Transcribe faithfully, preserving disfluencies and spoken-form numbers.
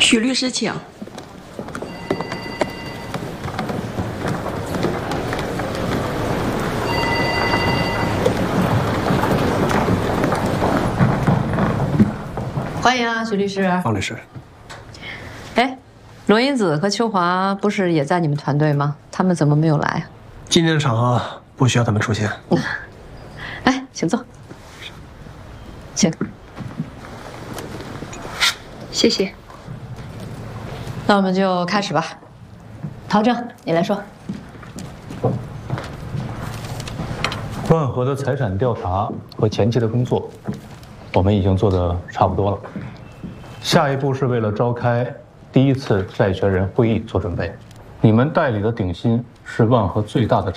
许律师，请。 欢迎啊，许律师。 方律师。 哎，罗英子和秋华不是也在你们团队吗？他们怎么没有来啊？ 今天的场合不需要他们出现。 嗯。哎，请坐。请。 谢谢。 那我们就开始吧。陶正，你来说。 万和的财产调查和前期的工作，我们已经做得差不多了。下一步是为了召开第一次债权人会议做准备。你们代理的鼎鑫是万和最大的。